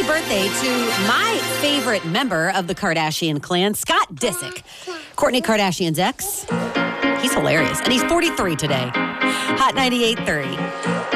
birthday to my favorite member of the Kardashian clan, Scott Disick. Kourtney Kardashian's ex. He's hilarious. And he's 43 today. Hot 98.3.